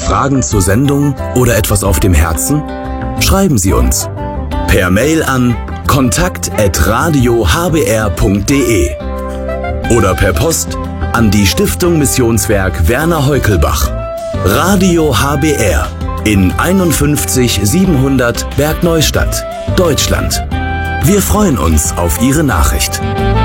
Fragen zur Sendung oder etwas auf dem Herzen? Schreiben Sie uns. Per Mail an kontakt@radiohbr.de oder per Post an die Stiftung Missionswerk Werner Heukelbach. Radio HBR in 51 700 Bergneustadt, Deutschland. Wir freuen uns auf Ihre Nachricht.